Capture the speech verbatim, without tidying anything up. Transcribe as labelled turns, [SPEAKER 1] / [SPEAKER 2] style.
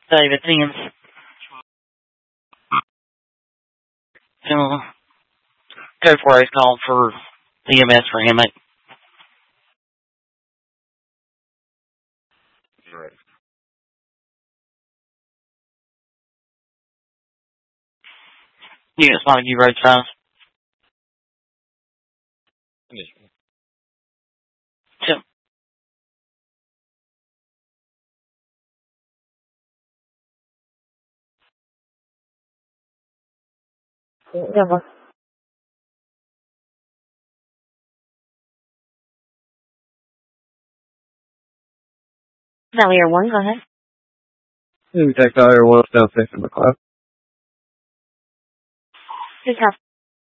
[SPEAKER 1] David Thames. Uh, go for it. Call for E M S for him, mate.
[SPEAKER 2] Right.
[SPEAKER 1] Units Montague Road five.
[SPEAKER 2] Yes.
[SPEAKER 1] Two.
[SPEAKER 3] Number. Valier one, go ahead.
[SPEAKER 4] Maybe take Valier one down six in the class.
[SPEAKER 3] Who's